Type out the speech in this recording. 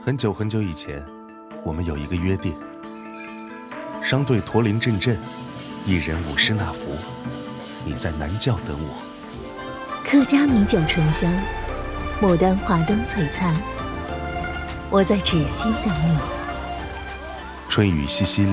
很久很久以前，我们有一个约定：商队驼铃阵阵，一人五十纳福。你在南教等我。 客家米酒醇香，牡丹华灯璀璨。我在芷溪等你。 春雨淅淅沥